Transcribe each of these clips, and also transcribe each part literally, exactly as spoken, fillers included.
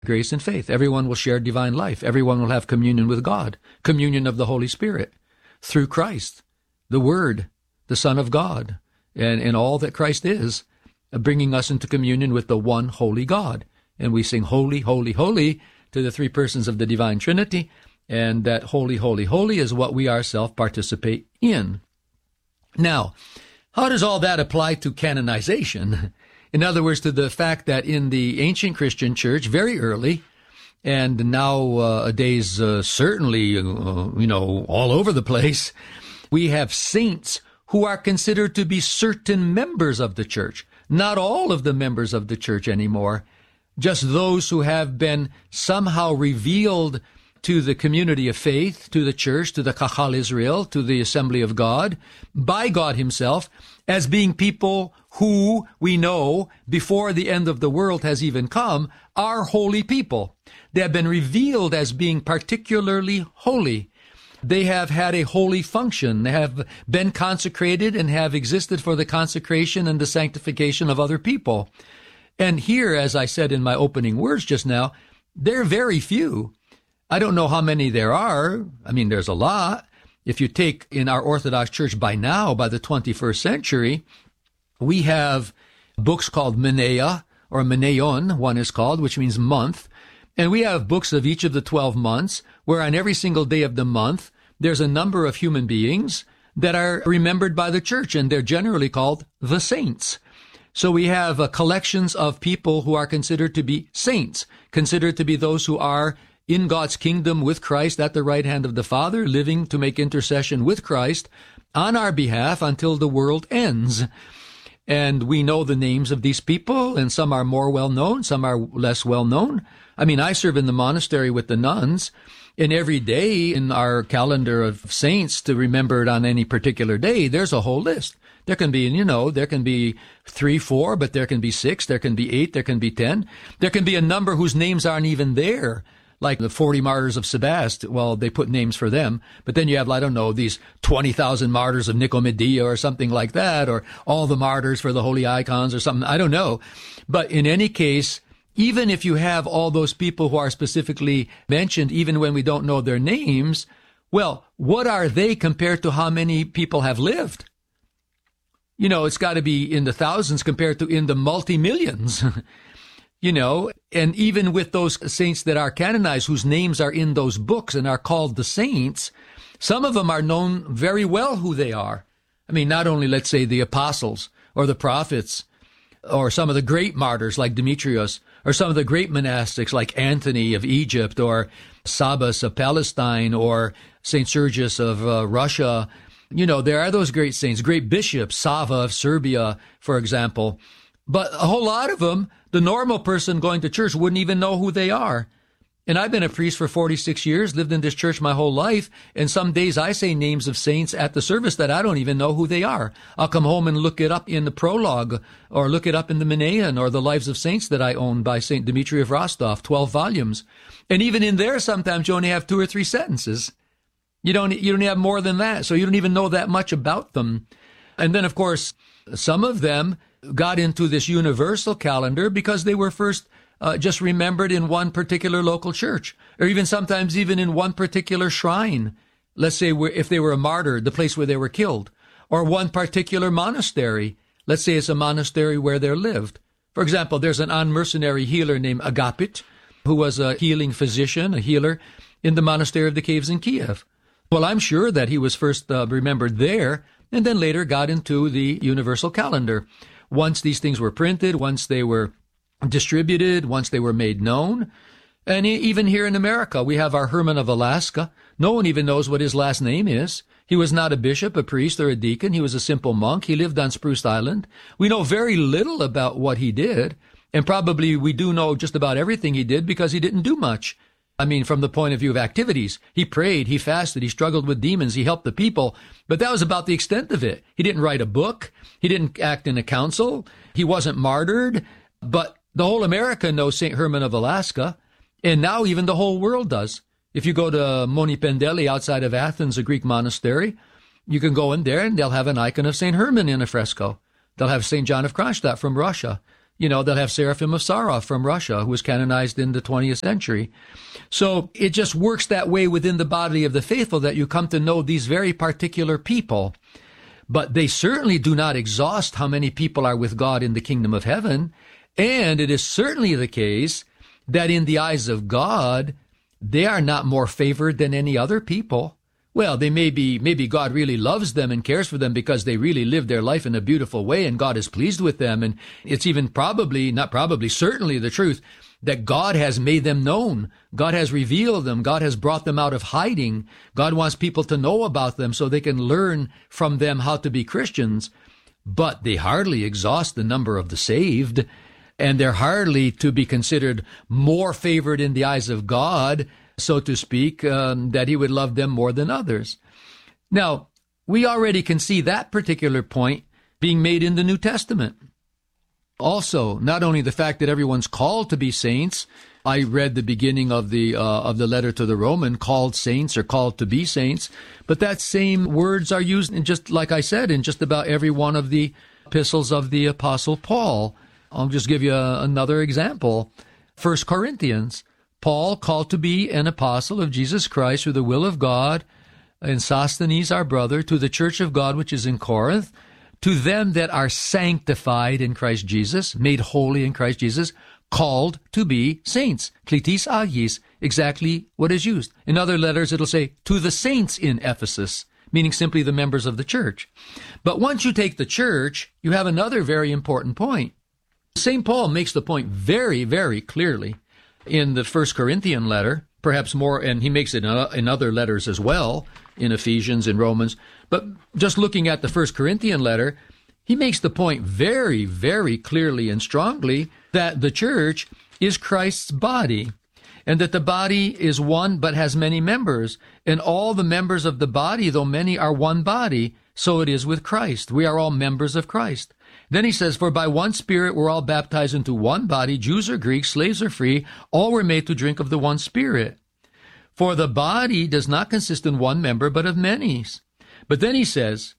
grace and faith. Everyone will share divine life. Everyone will have communion with God, communion of the Holy Spirit through Christ, the Word, the Son of God, and, and all that Christ is, bringing us into communion with the one holy God. And we sing holy, holy, holy to the three persons of the divine Trinity, and that holy, holy, holy is what we ourselves participate in. Now, how does all that apply to canonization? In other words, to the fact that in the ancient Christian church, very early, and nowadays uh, certainly, uh, you know, all over the place, we have saints who are considered to be certain members of the church. Not all of the members of the church anymore, just those who have been somehow revealed to the community of faith, to the church, to the Kahal Israel, to the assembly of God, by God himself, as being people who we know, before the end of the world has even come, are holy people. They have been revealed as being particularly holy. They have had a holy function. They have been consecrated and have existed for the consecration and the sanctification of other people. And here, as I said in my opening words just now, they're very few. I don't know how many there are. I mean, there's a lot. If you take in our Orthodox Church by now, by the twenty-first century, we have books called Menea, or Meneion, one is called, which means month. And we have books of each of the twelve months, where on every single day of the month, there's a number of human beings that are remembered by the church, and they're generally called the saints. So we have uh, collections of people who are considered to be saints, considered to be those who are in God's kingdom with Christ at the right hand of the Father, living to make intercession with Christ on our behalf until the world ends. And we know the names of these people, and some are more well-known, some are less well-known. I mean, I serve in the monastery with the nuns, and every day in our calendar of saints to remember it on any particular day, there's a whole list. There can be, you know, there can be three, four, but there can be six, there can be eight, there can be ten. There can be a number whose names aren't even there, like the forty martyrs of Sebast. Well, they put names for them, but then you have, I don't know, these twenty thousand martyrs of Nicomedia or something like that, or all the martyrs for the holy icons or something. I don't know. But in any case, even if you have all those people who are specifically mentioned, even when we don't know their names, well, what are they compared to how many people have lived? You know, it's got to be in the thousands compared to in the multi-millions. You know, and even with those saints that are canonized, whose names are in those books and are called the saints, some of them are known very well who they are. I mean, not only, let's say, the apostles or the prophets, or some of the great martyrs like Demetrius, or some of the great monastics like Anthony of Egypt, or Sabas of Palestine, or Saint Sergius of uh, Russia. You know, there are those great saints, great bishops, Sava of Serbia, for example. But a whole lot of them, the normal person going to church wouldn't even know who they are. And I've been a priest for forty-six years, lived in this church my whole life, and some days I say names of saints at the service that I don't even know who they are. I'll come home and look it up in the prologue, or look it up in the Meneion, or the Lives of Saints that I own by Saint Dmitri of Rostov, twelve volumes. And even in there, sometimes you only have two or three sentences. You don't, you don't have more than that, so you don't even know that much about them. And then, of course, some of them got into this universal calendar because they were first uh, just remembered in one particular local church, or even sometimes even in one particular shrine. Let's say if they were a martyr, the place where they were killed, or one particular monastery. Let's say it's a monastery where they lived. For example, there's an unmercenary healer named Agapit, who was a healing physician, a healer, in the monastery of the caves in Kiev. Well, I'm sure that he was first uh, remembered there, and then later got into the universal calendar. Once these things were printed, once they were distributed, once they were made known. And even here in America, we have our Herman of Alaska. No one even knows what his last name is. He was not a bishop, a priest, or a deacon. He was a simple monk. He lived on Spruce Island. We know very little about what he did, and probably we do know just about everything he did because he didn't do much. I mean, from the point of view of activities. He prayed, he fasted, he struggled with demons, he helped the people, but that was about the extent of it. He didn't write a book, he didn't act in a council, he wasn't martyred, but the whole America knows Saint Herman of Alaska, and now even the whole world does. If you go to Moni Pendeli outside of Athens, a Greek monastery, you can go in there and they'll have an icon of Saint Herman in a fresco. They'll have Saint John of Kronstadt from Russia. You know, they'll have Seraphim of Sarov from Russia, who was canonized in the twentieth century. So it just works that way within the body of the faithful that you come to know these very particular people. But they certainly do not exhaust how many people are with God in the kingdom of heaven. And it is certainly the case that in the eyes of God, they are not more favored than any other people. Well, they may be, maybe God really loves them and cares for them because they really live their life in a beautiful way and God is pleased with them. And it's even probably, not probably, certainly the truth that God has made them known. God has revealed them. God has brought them out of hiding. God wants people to know about them so they can learn from them how to be Christians. But they hardly exhaust the number of the saved, and they're hardly to be considered more favored in the eyes of God, so to speak, um, that he would love them more than others. Now, we already can see that particular point being made in the New Testament. Also, not only the fact that everyone's called to be saints, I read the beginning of the uh, of the letter to the Roman, called saints or called to be saints, but that same words are used in, just like I said, in just about every one of the epistles of the Apostle Paul. I'll just give you a, another example. First Corinthians, Paul, called to be an apostle of Jesus Christ through the will of God, and Sosthenes our brother, to the church of God which is in Corinth, to them that are sanctified in Christ Jesus, made holy in Christ Jesus, called to be saints. Kletis agis, exactly what is used. In other letters, it'll say, to the saints in Ephesus, meaning simply the members of the church. But once you take the church, you have another very important point. Saint Paul makes the point very, very clearly in the First Corinthian letter, perhaps more, and he makes it in other letters as well, in Ephesians and Romans. But just looking at the First Corinthian letter, he makes the point very, very clearly and strongly that the church is Christ's body, and that the body is one but has many members, and all the members of the body, though many, are one body, so it is with Christ. We are all members of Christ. Then he says, for by one Spirit we're all baptized into one body, Jews or Greeks, slaves or free, all were made to drink of the one Spirit. For the body does not consist in one member, but of many. But then he says,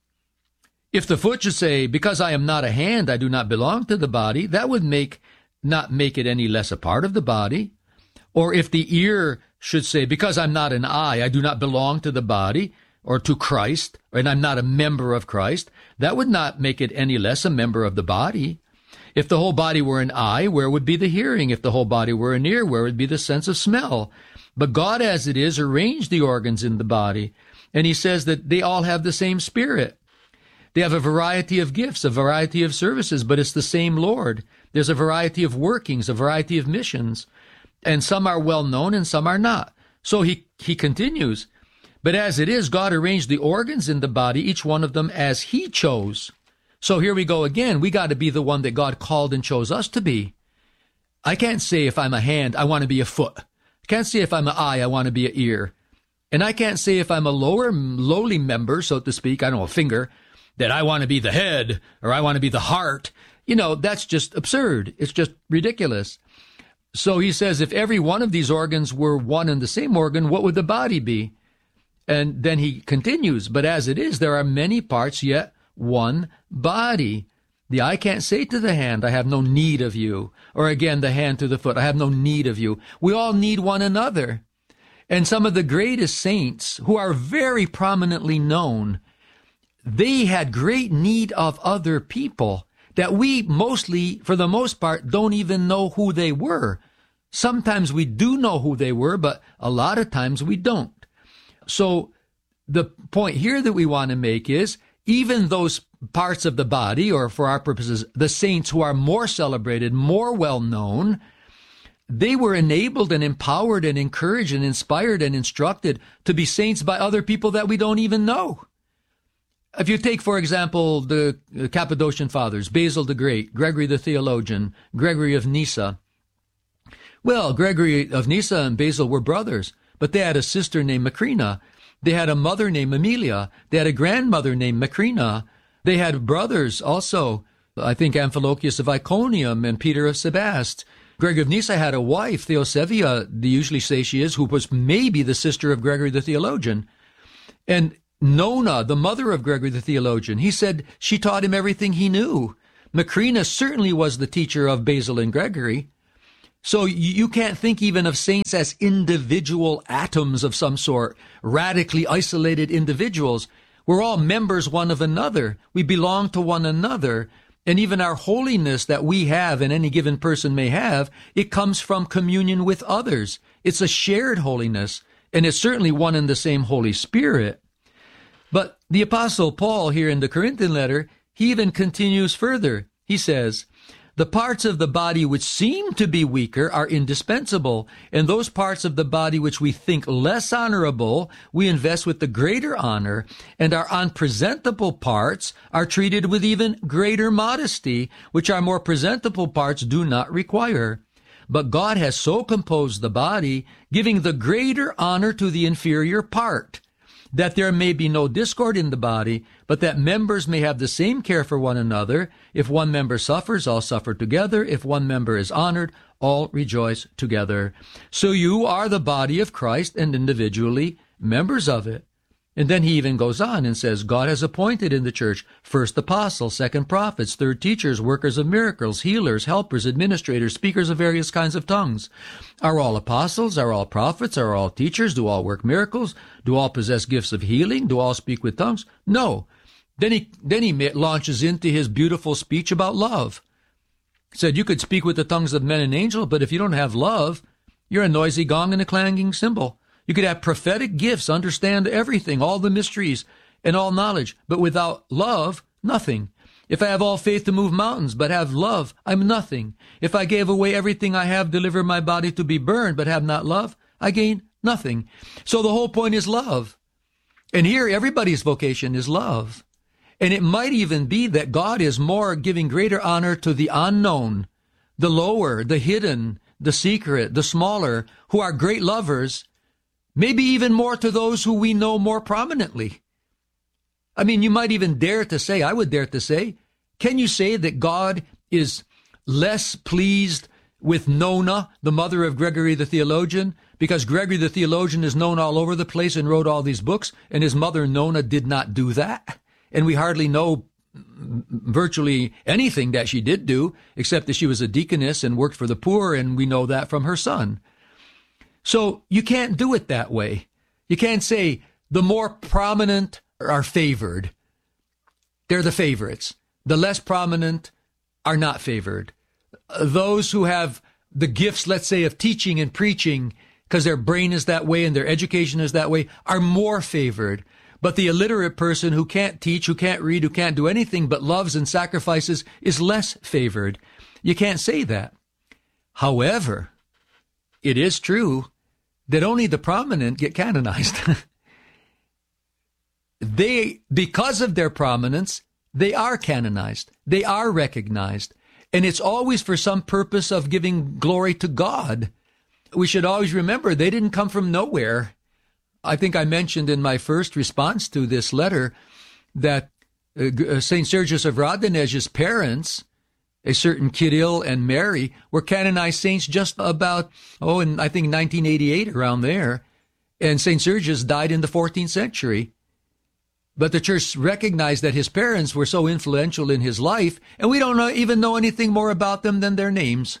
if the foot should say, because I am not a hand, I do not belong to the body, that would make not make it any less a part of the body. Or if the ear should say, because I'm not an eye, I do not belong to the body, or to Christ, and I'm not a member of Christ, that would not make it any less a member of the body. If the whole body were an eye, where would be the hearing? If the whole body were an ear, where would be the sense of smell? But God, as it is, arranged the organs in the body, and he says that they all have the same Spirit. They have a variety of gifts, a variety of services, but it's the same Lord. There's a variety of workings, a variety of missions, and some are well known and some are not. So he, he continues, but as it is, God arranged the organs in the body, each one of them as he chose. So here we go again. We got to be the one that God called and chose us to be. I can't say if I'm a hand, I want to be a foot. I can't say if I'm an eye, I want to be an ear. And I can't say if I'm a lower, lowly member, so to speak, I don't know, a finger, that I want to be the head or I want to be the heart. You know, that's just absurd. It's just ridiculous. So he says, if every one of these organs were one and the same organ, what would the body be? And then he continues, but as it is, there are many parts, yet one body. The eye can't say to the hand, I have no need of you. Or again, the hand to the foot, I have no need of you. We all need one another. And some of the greatest saints who are very prominently known, they had great need of other people that we mostly, for the most part, don't even know who they were. Sometimes we do know who they were, but a lot of times we don't. So the point here that we want to make is, even those parts of the body, or for our purposes, the saints who are more celebrated, more well-known, they were enabled and empowered and encouraged and inspired and instructed to be saints by other people that we don't even know. If you take, for example, the Cappadocian Fathers, Basil the Great, Gregory the Theologian, Gregory of Nyssa. Well, Gregory of Nyssa and Basil were brothers, but they had a sister named Macrina. They had a mother named Amelia. They had a grandmother named Macrina. They had brothers also, I think Amphilochius of Iconium and Peter of Sebaste. Gregory of Nyssa had a wife, Theosevia, they usually say she is, who was maybe the sister of Gregory the Theologian. And Nona, the mother of Gregory the Theologian, he said she taught him everything he knew. Macrinus certainly was the teacher of Basil and Gregory. So you can't think even of saints as individual atoms of some sort, radically isolated individuals. We're all members one of another. We belong to one another. And even our holiness that we have and any given person may have, it comes from communion with others. It's a shared holiness, and it's certainly one and the same Holy Spirit. But the Apostle Paul here in the Corinthian letter, he even continues further. He says, the parts of the body which seem to be weaker are indispensable, and those parts of the body which we think less honorable, we invest with the greater honor, and our unpresentable parts are treated with even greater modesty, which our more presentable parts do not require. But God has so composed the body, giving the greater honor to the inferior part, that there may be no discord in the body, but that members may have the same care for one another. If one member suffers, all suffer together. If one member is honored, all rejoice together. So you are the body of Christ and individually members of it. And then he even goes on and says, God has appointed in the church first apostles, second prophets, third teachers, workers of miracles, healers, helpers, administrators, speakers of various kinds of tongues. Are all apostles? Are all prophets? Are all teachers? Do all work miracles? Do all possess gifts of healing? Do all speak with tongues? No. Then he, then he launches into his beautiful speech about love. He said, you could speak with the tongues of men and angels, but if you don't have love, you're a noisy gong and a clanging cymbal. You could have prophetic gifts, understand everything, all the mysteries and all knowledge, but without love, nothing. If I have all faith to move mountains, but have love, I'm nothing. If I gave away everything I have, deliver my body to be burned, but have not love, I gain nothing. So the whole point is love. And here, everybody's vocation is love. And it might even be that God is more giving greater honor to the unknown, the lower, the hidden, the secret, the smaller, who are great lovers, maybe even more to those who we know more prominently. I mean, you might even dare to say, I would dare to say, can you say that God is less pleased with Nona, the mother of Gregory the theologian, because Gregory the theologian is known all over the place and wrote all these books, and his mother Nona did not do that? And we hardly know virtually anything that she did do, except that she was a deaconess and worked for the poor, and we know that from her son. So you can't do it that way. You can't say the more prominent are favored. They're the favorites. The less prominent are not favored. Those who have the gifts, let's say, of teaching and preaching, because their brain is that way and their education is that way, are more favored. But the illiterate person who can't teach, who can't read, who can't do anything but loves and sacrifices is less favored. You can't say that. However, it is true that only the prominent get canonized. They, because of their prominence, they are canonized. They are recognized. And it's always for some purpose of giving glory to God. We should always remember they didn't come from nowhere. I think I mentioned in my first response to this letter that uh, Saint Sergius of Radonez's parents, a certain Kirill and Mary, were canonized saints just about, oh, in I think nineteen eighty-eight, around there. And Saint Sergius died in the fourteenth century. But the church recognized that his parents were so influential in his life, and we don't know, even know anything more about them than their names.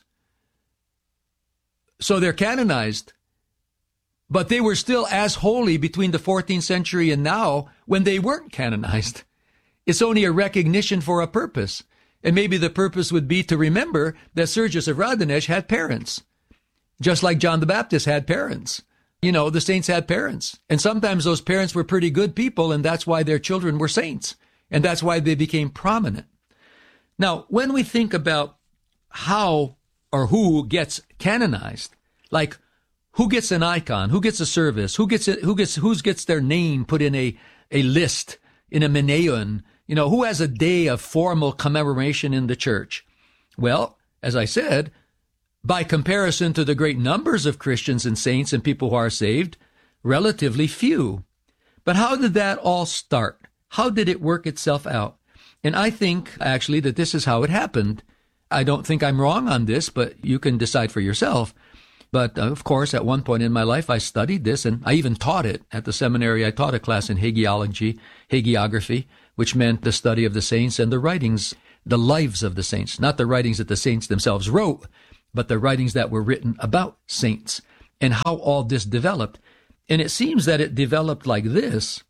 So they're canonized. But they were still as holy between the fourteenth century and now when they weren't canonized. It's only a recognition for a purpose. And maybe the purpose would be to remember that Sergius of Radonez had parents, just like John the Baptist had parents. You know, the saints had parents. And sometimes those parents were pretty good people, and that's why their children were saints. And that's why they became prominent. Now, when we think about how or who gets canonized, like who gets an icon, who gets a service, who gets it, who gets who gets their name put in a, a list, in a meneon, you know, who has a day of formal commemoration in the church? Well, as I said, by comparison to the great numbers of Christians and saints and people who are saved, relatively few. But how did that all start? How did it work itself out? And I think, actually, that this is how it happened. I don't think I'm wrong on this, but you can decide for yourself. But, uh, of course, at one point in my life, I studied this, and I even taught it at the seminary. I taught a class in hagiology, hagiography, which meant the study of the saints and the writings the lives of the saints, not the writings that the saints themselves wrote, but the writings that were written about saints and how all this developed. And it seems that it developed like this.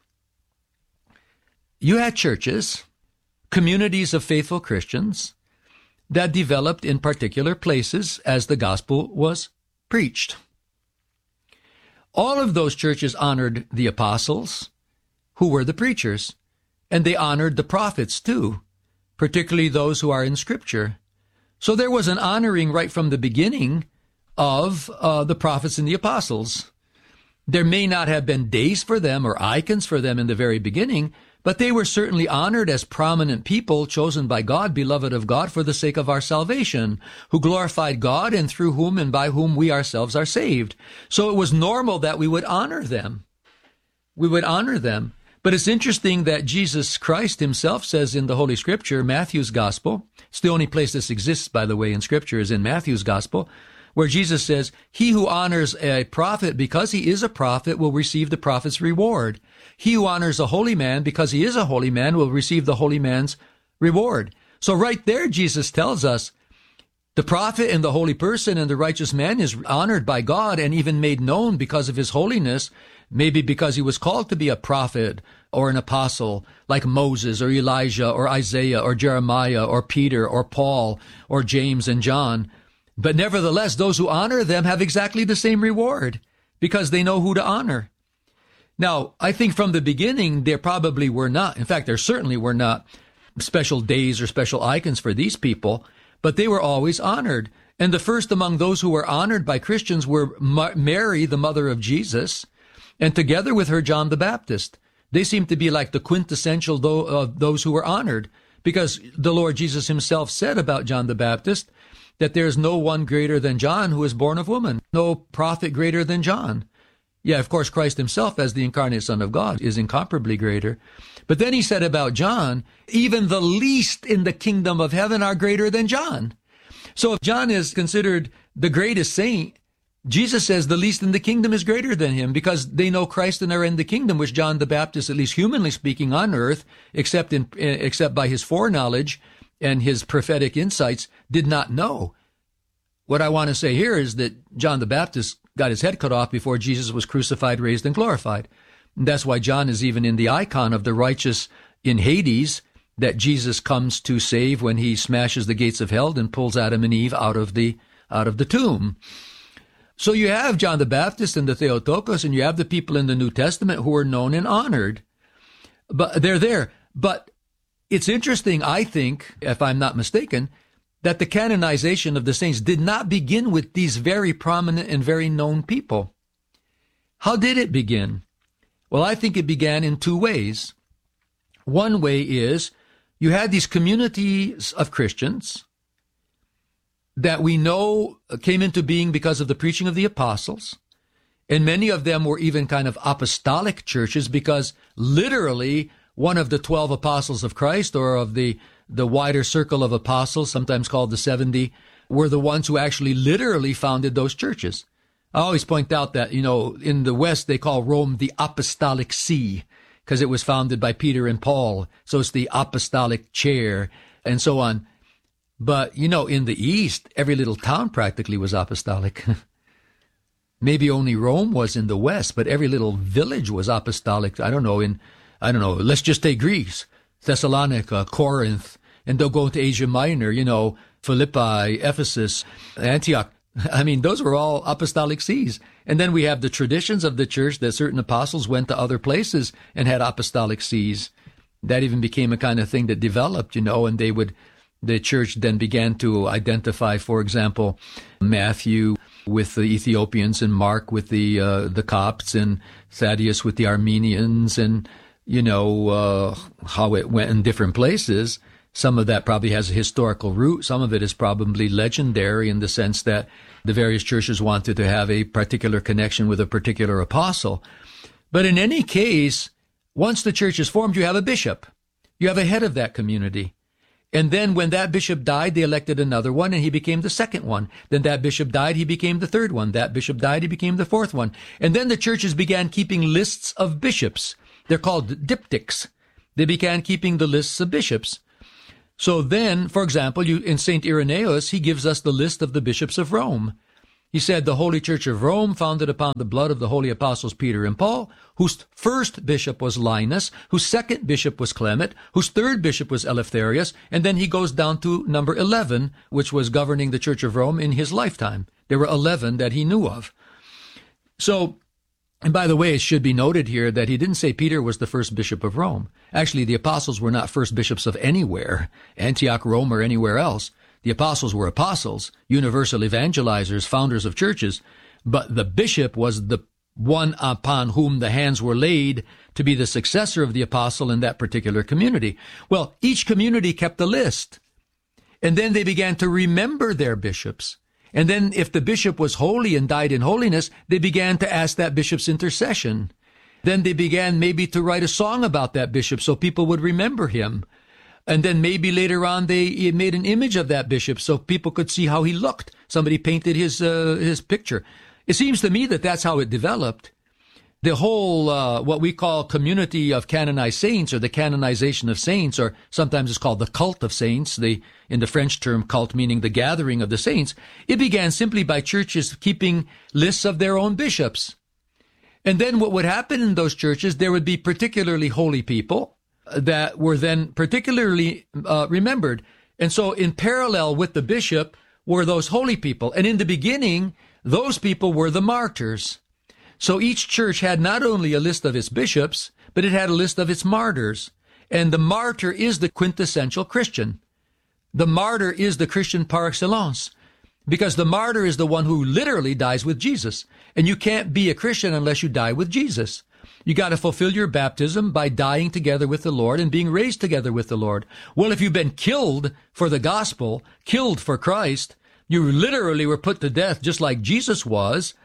You had churches, communities of faithful Christians that developed in particular places as the gospel was preached. All of those churches honored the apostles, who were the preachers, and they honored the prophets too, particularly those who are in Scripture. So there was an honoring right from the beginning of uh, the prophets and the apostles. There may not have been days for them or icons for them in the very beginning, but they were certainly honored as prominent people chosen by God, beloved of God, for the sake of our salvation, who glorified God and through whom and by whom we ourselves are saved. So it was normal that we would honor them. We would honor them. But it's interesting that Jesus Christ himself says in the Holy Scripture, Matthew's Gospel, it's the only place this exists, by the way, in Scripture, is in Matthew's Gospel, where Jesus says, he who honors a prophet because he is a prophet will receive the prophet's reward. He who honors a holy man because he is a holy man will receive the holy man's reward. So right there, Jesus tells us the prophet and the holy person and the righteous man is honored by God and even made known because of his holiness, maybe because he was called to be a prophet or an apostle like Moses or Elijah or Isaiah or Jeremiah or Peter or Paul or James and John. But nevertheless, those who honor them have exactly the same reward because they know who to honor. Now, I think from the beginning, there probably were not, in fact, there certainly were not special days or special icons for these people, but they were always honored. And the first among those who were honored by Christians were Mary, the mother of Jesus, and together with her, John the Baptist. They seem to be like the quintessential of those who were honored, because the Lord Jesus himself said about John the Baptist that there is no one greater than John who is born of woman, no prophet greater than John. Yeah, of course, Christ himself, as the incarnate Son of God, is incomparably greater. But then he said about John, even the least in the kingdom of heaven are greater than John. So if John is considered the greatest saint, Jesus says the least in the kingdom is greater than him because they know Christ and are in the kingdom, which John the Baptist, at least humanly speaking on earth, except in, except by his foreknowledge and his prophetic insights, did not know. What I want to say here is that John the Baptist got his head cut off before Jesus was crucified, raised, and glorified. And that's why John is even in the icon of the righteous in Hades that Jesus comes to save when he smashes the gates of hell and pulls Adam and Eve out of the out of the tomb. So you have John the Baptist and the Theotokos, and you have the people in the New Testament who are known and honored. But they're there. But it's interesting, I think, if I'm not mistaken, that the canonization of the saints did not begin with these very prominent and very known people. How did it begin? Well, I think it began in two ways. One way is you had these communities of Christians that we know came into being because of the preaching of the apostles. And many of them were even kind of apostolic churches because literally one of the twelve apostles of Christ, or of the, the wider circle of apostles, sometimes called the seventy, were the ones who actually literally founded those churches. I always point out that, you know, in the West they call Rome the Apostolic See because it was founded by Peter and Paul. So it's the apostolic chair and so on. But, you know, in the East, every little town practically was apostolic. Maybe only Rome was in the West, but every little village was apostolic. I don't know, in, I don't know, let's just take Greece, Thessalonica, Corinth, and they'll go into Asia Minor, you know, Philippi, Ephesus, Antioch. I mean, those were all apostolic sees. And then we have the traditions of the church that certain apostles went to other places and had apostolic sees. That even became a kind of thing that developed, you know, and they would, the church then began to identify, for example, Matthew with the Ethiopians and Mark with the uh, the Copts and Thaddeus with the Armenians, and, you know, uh, how it went in different places. Some of that probably has a historical root. Some of it is probably legendary in the sense that the various churches wanted to have a particular connection with a particular apostle. But in any case, once the church is formed, you have a bishop. You have a head of that community. And then when that bishop died, they elected another one, and he became the second one. Then that bishop died, he became the third one. That bishop died, he became the fourth one. And then the churches began keeping lists of bishops. They're called diptychs. They began keeping the lists of bishops. So then, for example, you, in Saint Irenaeus, he gives us the list of the bishops of Rome. He said, the Holy Church of Rome, founded upon the blood of the holy apostles Peter and Paul, whose first bishop was Linus, whose second bishop was Clement, whose third bishop was Eleftherius, and then he goes down to number eleven, which was governing the Church of Rome in his lifetime. There were eleven that he knew of. So, and by the way, it should be noted here that he didn't say Peter was the first bishop of Rome. Actually, the apostles were not first bishops of anywhere, Antioch, Rome, or anywhere else. The apostles were apostles, universal evangelizers, founders of churches, but the bishop was the one upon whom the hands were laid to be the successor of the apostle in that particular community. Well, each community kept a list, and then they began to remember their bishops. And then if the bishop was holy and died in holiness, they began to ask that bishop's intercession. Then they began maybe to write a song about that bishop so people would remember him. And then maybe later on they made an image of that bishop so people could see how he looked. Somebody painted his uh, his picture. It seems to me that that's how it developed. The whole, uh, what we call community of canonized saints, or the canonization of saints, or sometimes it's called the cult of saints, the, in the French term cult meaning the gathering of the saints, it began simply by churches keeping lists of their own bishops. And then what would happen in those churches, there would be particularly holy people that were then particularly uh, remembered. And so in parallel with the bishop were those holy people. And in the beginning, those people were the martyrs. So each church had not only a list of its bishops, but it had a list of its martyrs. And the martyr is the quintessential Christian. The martyr is the Christian par excellence, because the martyr is the one who literally dies with Jesus. And you can't be a Christian unless you die with Jesus. You got to fulfill your baptism by dying together with the Lord and being raised together with the Lord. Well, if you've been killed for the gospel, killed for Christ, you literally were put to death just like Jesus was,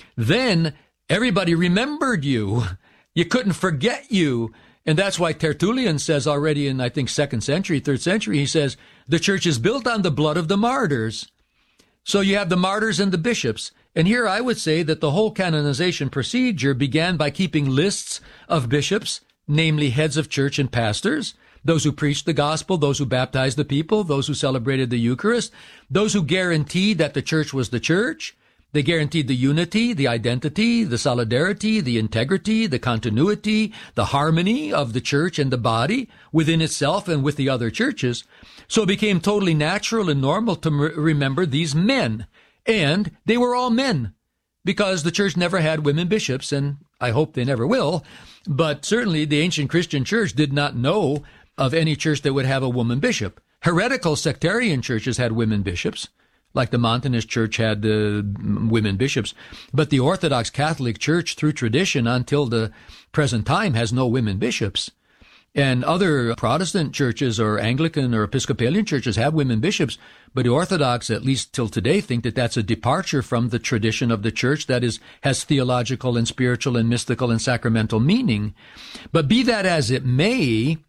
then everybody remembered you. You couldn't forget you. And that's why Tertullian says already in, I think, second century, third century, he says, the church is built on the blood of the martyrs. So you have the martyrs and the bishops. And here I would say that the whole canonization procedure began by keeping lists of bishops, namely heads of church and pastors, those who preached the gospel, those who baptized the people, those who celebrated the Eucharist, those who guaranteed that the church was the church. They guaranteed the unity, the identity, the solidarity, the integrity, the continuity, the harmony of the church and the body within itself and with the other churches. So it became totally natural and normal to m- remember these men. And they were all men, because the church never had women bishops, and I hope they never will. But certainly the ancient Christian church did not know of any church that would have a woman bishop. Heretical sectarian churches had women bishops, like the Montanist Church had uh, women bishops. But the Orthodox Catholic Church, through tradition until the present time, has no women bishops. And other Protestant churches or Anglican or Episcopalian churches have women bishops, but the Orthodox, at least till today, think that that's a departure from the tradition of the church that is has theological and spiritual and mystical and sacramental meaning. But be that as it may,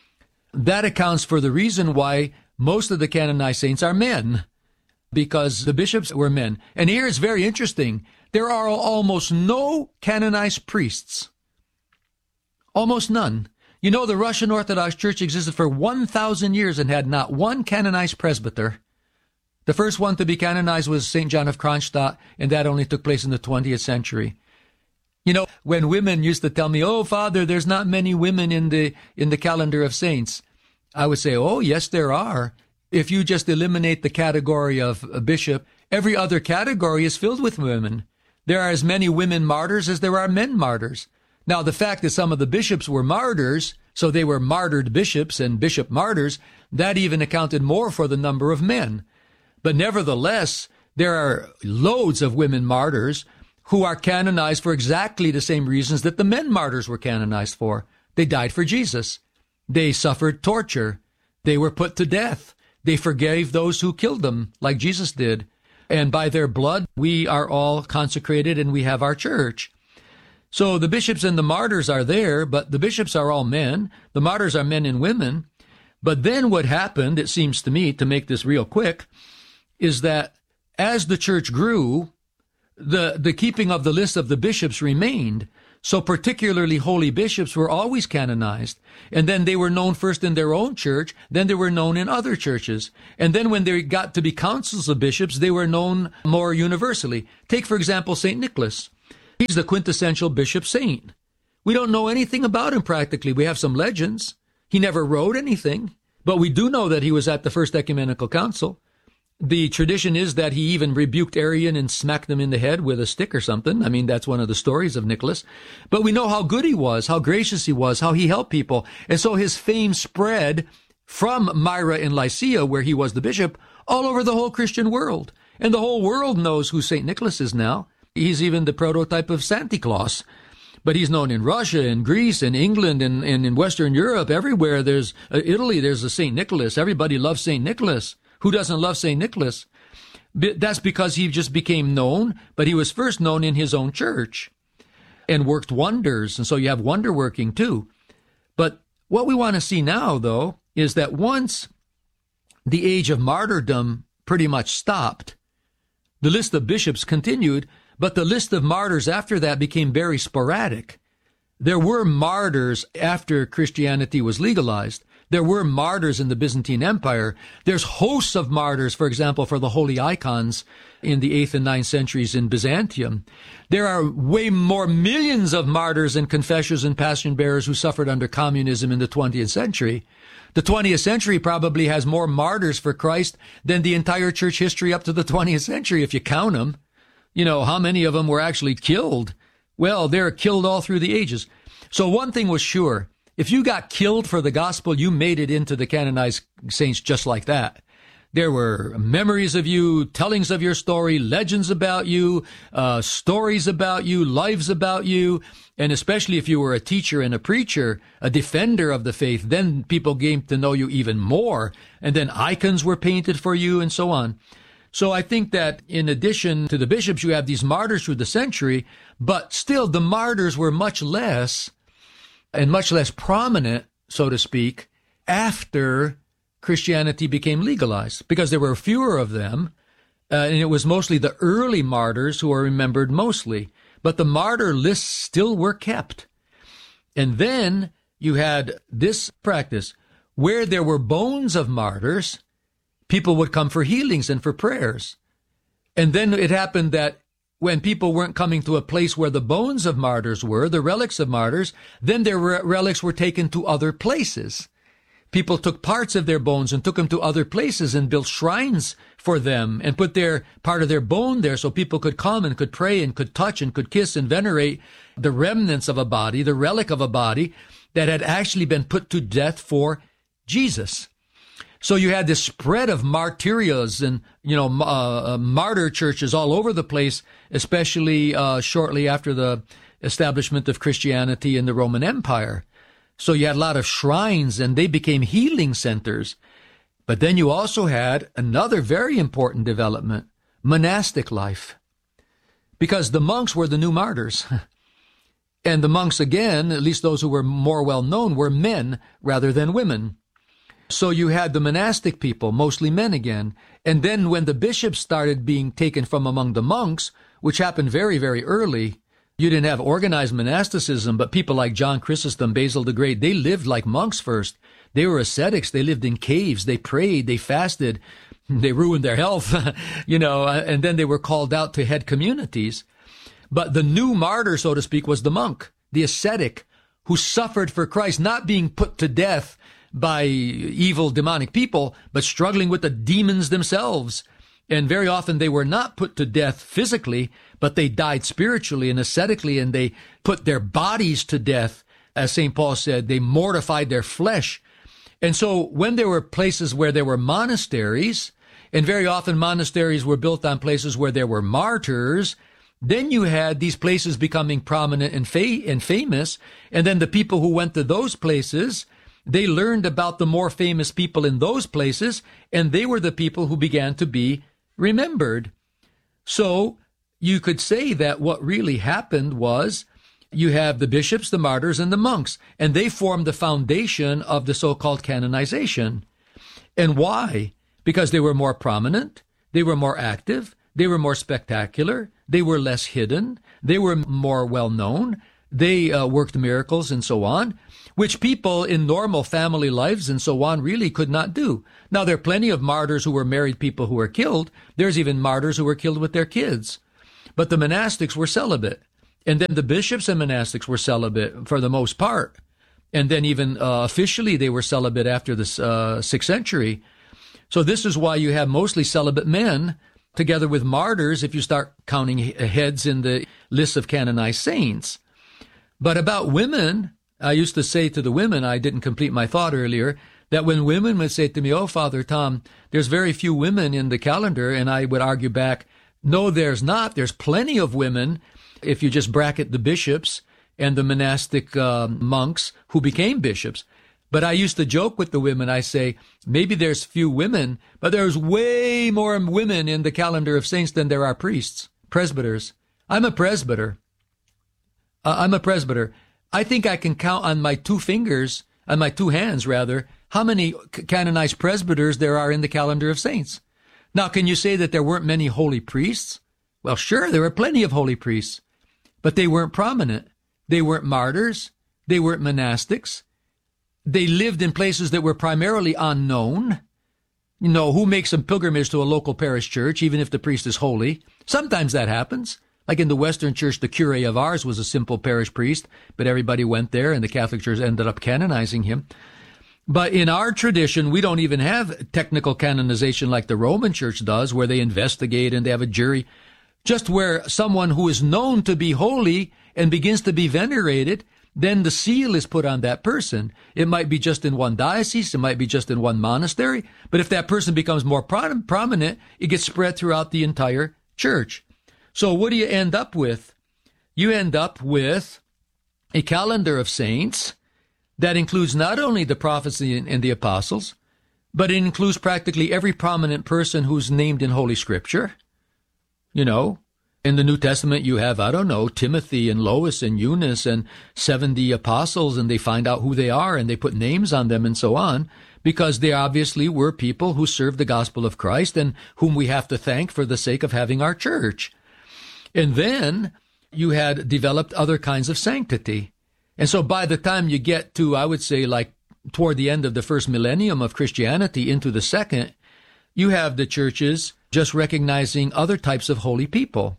that accounts for the reason why most of the canonized saints are men, because the bishops were men. And here it's very interesting. There are almost no canonized priests. Almost none. You know, the Russian Orthodox Church existed for one thousand years and had not one canonized presbyter. The first one to be canonized was Saint John of Kronstadt, and that only took place in the twentieth century. You know, when women used to tell me, oh, Father, there's not many women in the in the calendar of saints, I would say, oh, yes, there are. If you just eliminate the category of a bishop, every other category is filled with women. There are as many women martyrs as there are men martyrs. Now, the fact that some of the bishops were martyrs, so they were martyred bishops and bishop martyrs, that even accounted more for the number of men. But nevertheless, there are loads of women martyrs who are canonized for exactly the same reasons that the men martyrs were canonized for. They died for Jesus. They suffered torture. They were put to death. They forgave those who killed them, like Jesus did. And by their blood, we are all consecrated and we have our church. So the bishops and the martyrs are there, but the bishops are all men. The martyrs are men and women. But then what happened, it seems to me, to make this real quick, is that as the church grew, the, the keeping of the list of the bishops remained. So particularly holy bishops were always canonized. And then they were known first in their own church, then they were known in other churches. And then when they got to be councils of bishops, they were known more universally. Take, for example, Saint Nicholas. He's the quintessential bishop saint. We don't know anything about him practically. We have some legends. He never wrote anything, but we do know that he was at the First Ecumenical Council. The tradition is that he even rebuked Arian and smacked him in the head with a stick or something. I mean, that's one of the stories of Nicholas. But we know how good he was, how gracious he was, how he helped people. And so his fame spread from Myra in Lycia, where he was the bishop, all over the whole Christian world. And the whole world knows who Saint Nicholas is now. He's even the prototype of Santa Claus. But he's known in Russia, in Greece, in England, and, and in Western Europe, everywhere. There's uh, Italy, there's a Saint Nicholas. Everybody loves Saint Nicholas. Who doesn't love Saint Nicholas? That's because he just became known, but he was first known in his own church and worked wonders. And so you have wonder working too. But what we want to see now, though, is that once the age of martyrdom pretty much stopped, the list of bishops continued, but the list of martyrs after that became very sporadic. There were martyrs after Christianity was legalized. There were martyrs in the Byzantine Empire. There's hosts of martyrs, for example, for the holy icons in the eighth and ninth centuries in Byzantium. There are way more millions of martyrs and confessors and passion bearers who suffered under communism in the twentieth century. The twentieth century probably has more martyrs for Christ than the entire church history up to the twentieth century, if you count them. You know, how many of them were actually killed? Well, they're killed all through the ages. So one thing was sure. If you got killed for the gospel, you made it into the canonized saints just like that. There were memories of you, tellings of your story, legends about you, uh, stories about you, lives about you. And especially if you were a teacher and a preacher, a defender of the faith, then people came to know you even more. And then icons were painted for you and so on. So I think that in addition to the bishops, you have these martyrs through the century, but still the martyrs were much less and much less prominent, so to speak, after Christianity became legalized, because there were fewer of them, uh, and it was mostly the early martyrs who are remembered mostly. But the martyr lists still were kept. And then you had this practice, where there were bones of martyrs, people would come for healings and for prayers. And then it happened that when people weren't coming to a place where the bones of martyrs were, the relics of martyrs, then their re- relics were taken to other places. People took parts of their bones and took them to other places and built shrines for them and put their part of their bone there so people could come and could pray and could touch and could kiss and venerate the remnants of a body, the relic of a body that had actually been put to death for Jesus. So you had this spread of martyrias and, you know, uh, uh, martyr churches all over the place, especially uh, shortly after the establishment of Christianity in the Roman Empire. So you had a lot of shrines, and they became healing centers. But then you also had another very important development, monastic life. Because the monks were the new martyrs. And the monks, again, at least those who were more well known, were men rather than women. So you had the monastic people, mostly men again. And then when the bishops started being taken from among the monks, which happened very, very early, you didn't have organized monasticism, but people like John Chrysostom, Basil the Great, they lived like monks first. They were ascetics. They lived in caves. They prayed. They fasted. They ruined their health, you know, and then they were called out to head communities. But the new martyr, so to speak, was the monk, the ascetic, who suffered for Christ, not being put to death by evil demonic people, but struggling with the demons themselves. And very often they were not put to death physically, but they died spiritually and ascetically, and they put their bodies to death. As Saint Paul said, they mortified their flesh. And so when there were places where there were monasteries, and very often monasteries were built on places where there were martyrs, then you had these places becoming prominent and, fa- and famous, and then the people who went to those places, they learned about the more famous people in those places, and they were the people who began to be remembered. So you could say that what really happened was you have the bishops, the martyrs, and the monks, and they formed the foundation of the so-called canonization. And why? Because they were more prominent, they were more active, they were more spectacular, they were less hidden, they were more well-known. They uh, worked miracles and so on, which people in normal family lives and so on really could not do. Now, there are plenty of martyrs who were married people who were killed. There's even martyrs who were killed with their kids. But the monastics were celibate. And then the bishops and monastics were celibate for the most part. And then even uh, officially they were celibate after the uh, sixth century. So this is why you have mostly celibate men together with martyrs if you start counting heads in the list of canonized saints. But about women, I used to say to the women, I didn't complete my thought earlier, that when women would say to me, oh, Father Tom, there's very few women in the calendar, and I would argue back, no, there's not. There's plenty of women if you just bracket the bishops and the monastic uh, monks who became bishops. But I used to joke with the women. I say, maybe there's few women, but there's way more women in the calendar of saints than there are priests, presbyters. I'm a presbyter. Uh, I'm a presbyter. I think I can count on my two fingers, on my two hands, rather, how many canonized presbyters there are in the calendar of saints. Now, can you say that there weren't many holy priests? Well, sure, there were plenty of holy priests, but they weren't prominent. They weren't martyrs. They weren't monastics. They lived in places that were primarily unknown. You know, who makes a pilgrimage to a local parish church, even if the priest is holy? Sometimes that happens. Like in the Western Church, the curé of ours was a simple parish priest, but everybody went there, and the Catholic Church ended up canonizing him. But in our tradition, we don't even have technical canonization like the Roman Church does, where they investigate and they have a jury. Just where someone who is known to be holy and begins to be venerated, then the seal is put on that person. It might be just in one diocese, it might be just in one monastery, but if that person becomes more pro- prominent, it gets spread throughout the entire church. So what do you end up with? You end up with a calendar of saints that includes not only the prophets and the apostles, but it includes practically every prominent person who's named in Holy Scripture. You know, in the New Testament, you have, I don't know, Timothy and Lois and Eunice and seventy apostles, and they find out who they are and they put names on them and so on, because they obviously were people who served the gospel of Christ and whom we have to thank for the sake of having our church. And then you had developed other kinds of sanctity. And so by the time you get to, I would say, like toward the end of the first millennium of Christianity into the second, you have the churches just recognizing other types of holy people.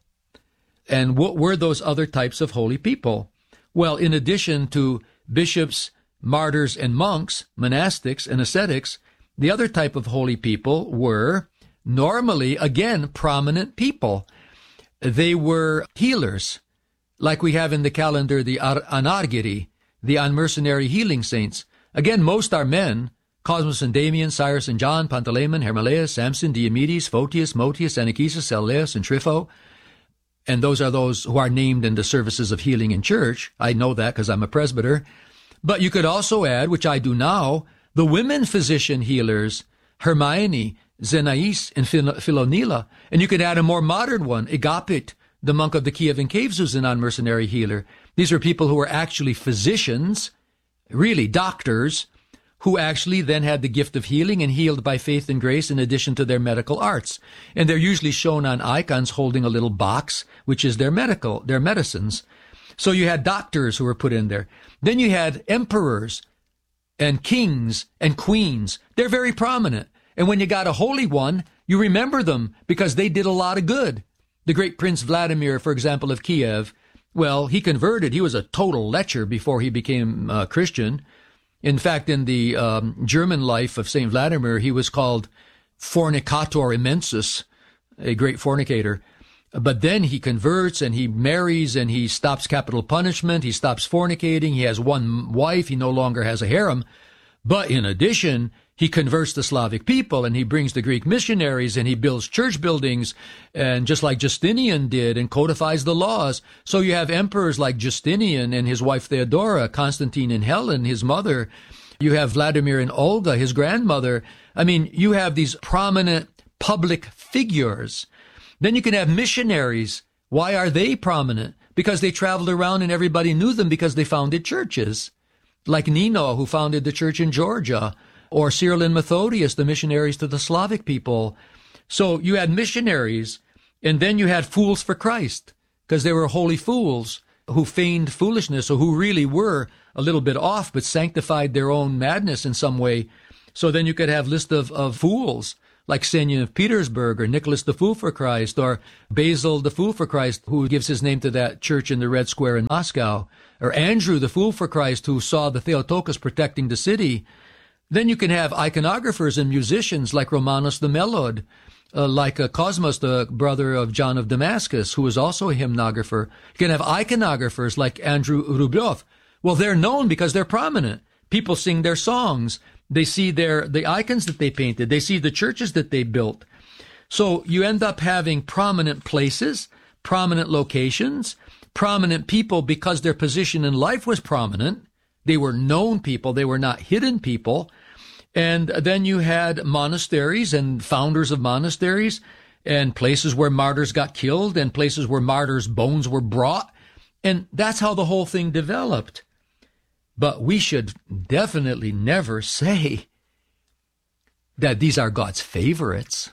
And what were those other types of holy people? Well, in addition to bishops, martyrs, and monks, monastics and ascetics, the other type of holy people were normally, again, prominent people. They were healers, like we have in the calendar the Anargiri, the unmercenary healing saints. Again, most are men: Cosmas and Damian, Cyrus and John, Pantaleon, Hermolaus, Samson, Diomedes, Photius, Motius, Anicetus, Celleus, and Trypho. And those are those who are named in the services of healing in church. I know that because I'm a presbyter. But you could also add, which I do now, the women physician healers, Hermione, Zenais, and Philonila. And you could add a more modern one, Agapit, the monk of the Kievan Caves, who's an unmercenary healer. These are people who were actually physicians, really doctors, who actually then had the gift of healing and healed by faith and grace in addition to their medical arts. And they're usually shown on icons holding a little box, which is their medical, their medicines. So you had doctors who were put in there. Then you had emperors and kings and queens. They're very prominent. And when you got a holy one, you remember them because they did a lot of good. The great Prince Vladimir, for example, of Kiev, well, he converted. He was a total lecher before he became a Christian. In fact, in the um, German life of Saint Vladimir, he was called Fornicator Immensus, a great fornicator. But then he converts and he marries and he stops capital punishment. He stops fornicating. He has one wife. He no longer has a harem. But in addition, he converts the Slavic people and he brings the Greek missionaries and he builds church buildings, and just like Justinian did, and codifies the laws. So you have emperors like Justinian and his wife Theodora, Constantine and Helen, his mother. You have Vladimir and Olga, his grandmother. I mean, you have these prominent public figures. Then you can have missionaries. Why are they prominent? Because they traveled around and everybody knew them because they founded churches. Like Nino, who founded the church in Georgia, or Cyril and Methodius, the missionaries to the Slavic people. So you had missionaries, and then you had fools for Christ, because they were holy fools. who feigned foolishness or who really were a little bit off but sanctified their own madness in some way. So then you could have list of, of fools like Senior of Petersburg or Nicholas the Fool for Christ or Basil the Fool for Christ, who gives his name to that church in the Red Square in Moscow, or Andrew the Fool for Christ, who saw the Theotokos protecting the city. Then you can have iconographers and musicians like Romanos the Melod, uh, like uh, Cosmos, the brother of John of Damascus, who was also a hymnographer. You can have iconographers like Andrew Rublev. Well, they're known because they're prominent. People sing their songs. They see their the icons that they painted. They see the churches that they built. So you end up having prominent places, prominent locations, prominent people because their position in life was prominent. They were known people. They were not hidden people. And then you had monasteries and founders of monasteries and places where martyrs got killed and places where martyrs' bones were brought. And that's how the whole thing developed. But we should definitely never say that these are God's favorites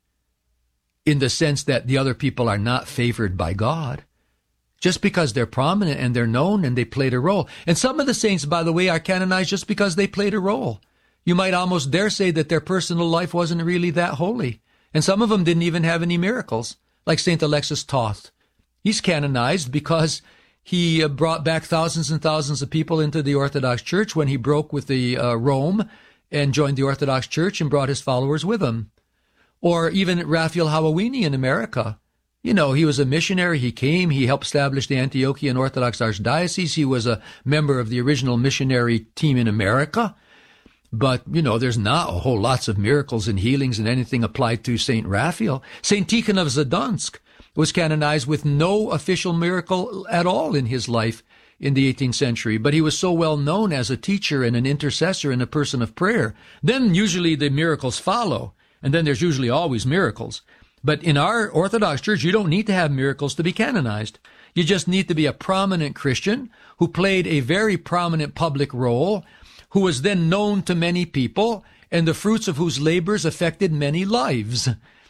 in the sense that the other people are not favored by God just because they're prominent and they're known and they played a role. And some of the saints, by the way, are canonized just because they played a role. You might almost dare say that their personal life wasn't really that holy. And some of them didn't even have any miracles, like Saint Alexis Toth. He's canonized because he brought back thousands and thousands of people into the Orthodox Church when he broke with the uh, Rome and joined the Orthodox Church and brought his followers with him. Or even Raphael Hawawini in America. You know, he was a missionary. He came. He helped establish the Antiochian Orthodox Archdiocese. He was a member of the original missionary team in America. But, you know, there's not a whole lots of miracles and healings and anything applied to Saint Raphael. Saint Tikhon of Zadonsk was canonized with no official miracle at all in his life in the eighteenth century, but he was so well known as a teacher and an intercessor and a person of prayer. Then usually the miracles follow, and then there's usually always miracles. But in our Orthodox Church, you don't need to have miracles to be canonized. You just need to be a prominent Christian who played a very prominent public role, who was then known to many people, and the fruits of whose labors affected many lives.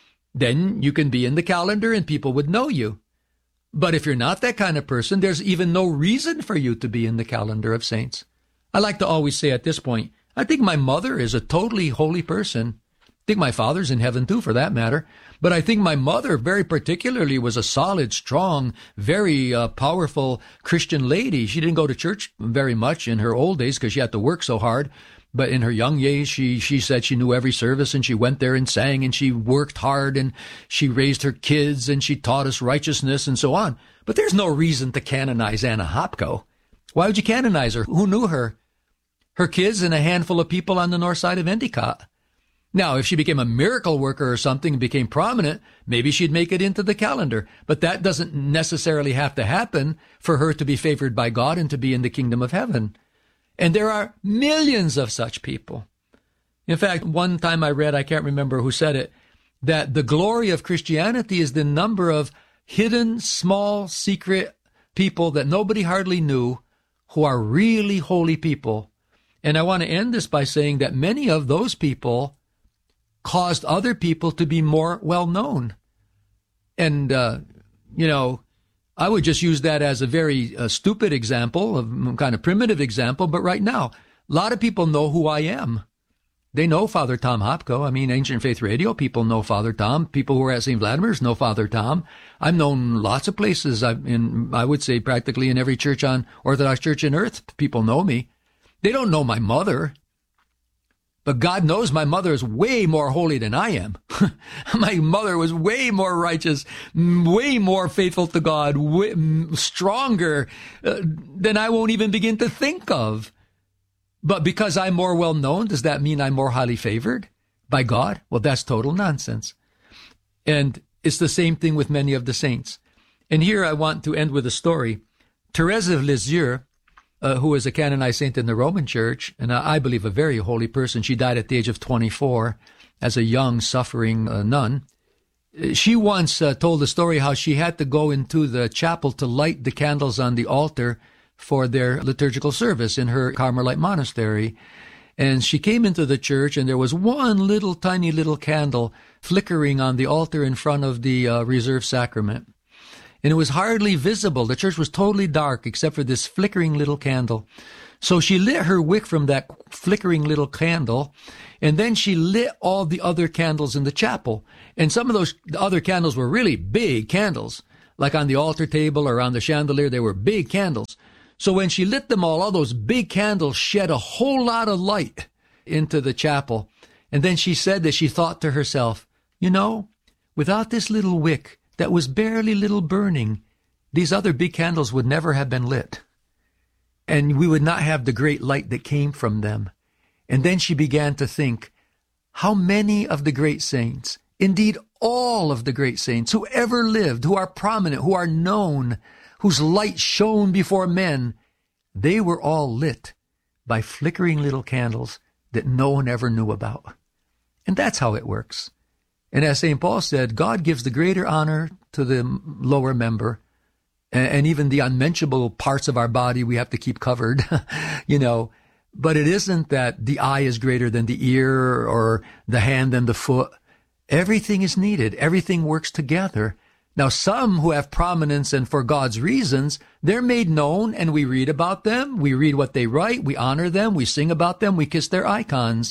Then you can be in the calendar and people would know you. But if you're not that kind of person, there's even no reason for you to be in the calendar of saints. I like to always say at this point, I think my mother is a totally holy person. I think my father's in heaven too, for that matter. But I think my mother very particularly was a solid, strong, very uh, powerful Christian lady. She didn't go to church very much in her old days because she had to work so hard. But in her young years, she, she said she knew every service and she went there and sang and she worked hard and she raised her kids and she taught us righteousness and so on. But there's no reason to canonize Anna Hopko. Why would you canonize her? Who knew her? Her kids and a handful of people on the north side of Endicott. Now, if she became a miracle worker or something and became prominent, maybe she'd make it into the calendar. But that doesn't necessarily have to happen for her to be favored by God and to be in the kingdom of heaven. And there are millions of such people. In fact, one time I read, I can't remember who said it, that the glory of Christianity is the number of hidden, small, secret people that nobody hardly knew who are really holy people. And I want to end this by saying that many of those people caused other people to be more well-known. And, uh, you know, I would just use that as a very uh, stupid example, a kind of primitive example, but right now, a lot of people know who I am. They know Father Tom Hopko. I mean, Ancient Faith Radio people know Father Tom. People who are at Saint Vladimir's know Father Tom. I've known lots of places. I've in, I would say practically in every church on Orthodox Church on earth, people know me. They don't know my mother. But God knows my mother is way more holy than I am. My mother was way more righteous, way more faithful to God, way, stronger uh, than I won't even begin to think of. But because I'm more well known, does that mean I'm more highly favored by God? Well, that's total nonsense. And it's the same thing with many of the saints. And here I want to end with a story. Therese of Lisieux, Uh, who was a canonized saint in the Roman Church, and I believe a very holy person. She died at the age of twenty-four as a young, suffering uh, nun. She once uh, told the story how she had to go into the chapel to light the candles on the altar for their liturgical service in her Carmelite monastery. And she came into the church, and there was one little tiny little candle flickering on the altar in front of the uh, reserved sacrament. and it was hardly visible. The church was totally dark except for this flickering little candle. So she lit her wick from that flickering little candle, and then she lit all the other candles in the chapel. And some of those other candles were really big candles, like on the altar table or on the chandelier. They were big candles. So when she lit them all, all those big candles shed a whole lot of light into the chapel. And then she said that she thought to herself, you know, without this little wick that was barely little burning, these other big candles would never have been lit. And we would not have the great light that came from them. And then she began to think, how many of the great saints, indeed all of the great saints who ever lived, who are prominent, who are known, whose light shone before men, they were all lit by flickering little candles that no one ever knew about. And that's how it works. And as Saint Paul said, God gives the greater honor to the lower member, and even the unmentionable parts of our body we have to keep covered, you know. But it isn't that the eye is greater than the ear or the hand than the foot. Everything is needed. Everything works together. Now, some who have prominence and for God's reasons, they're made known and we read about them. We read what they write. We honor them. We sing about them. We kiss their icons.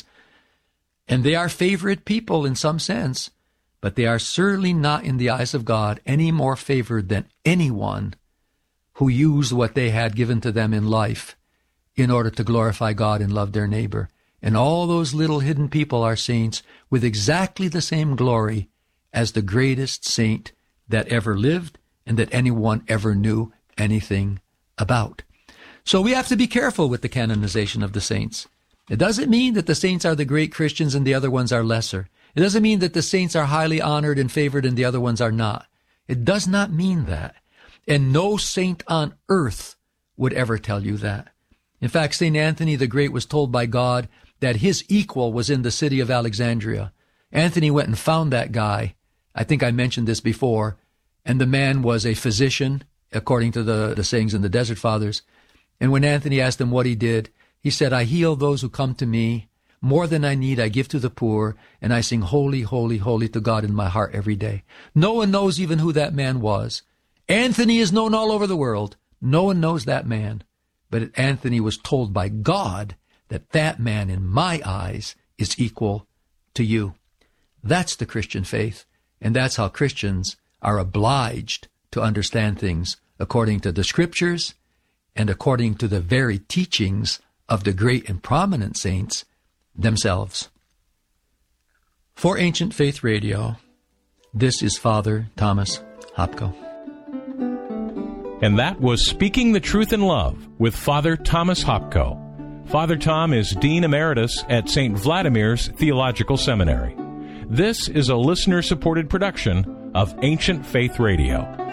And they are favorite people in some sense. But they are certainly not in the eyes of God any more favored than anyone who used what they had given to them in life in order to glorify God and love their neighbor. And all those little hidden people are saints with exactly the same glory as the greatest saint that ever lived and that anyone ever knew anything about. So we have to be careful with the canonization of the saints. It doesn't mean that the saints are the great Christians and the other ones are lesser. It doesn't mean that the saints are highly honored and favored and the other ones are not. It does not mean that. And no saint on earth would ever tell you that. In fact, Saint Anthony the Great was told by God that his equal was in the city of Alexandria. Anthony went and found that guy. I think I mentioned this before. And the man was a physician, according to the, the sayings in the Desert Fathers. And when Anthony asked him what he did, he said, I heal those who come to me. More than I need, I give to the poor, and I sing holy, holy, holy to God in my heart every day. No one knows even who that man was. Anthony is known all over the world. No one knows that man. But Anthony was told by God that that man, in my eyes, is equal to you. That's the Christian faith, and that's how Christians are obliged to understand things according to the Scriptures and according to the very teachings of the great and prominent saints themselves. For Ancient Faith Radio, this is Father Thomas Hopko. And that was Speaking the Truth in Love with Father Thomas Hopko. Father Tom is Dean Emeritus at Saint Vladimir's Theological Seminary. This is a listener-supported production of Ancient Faith Radio.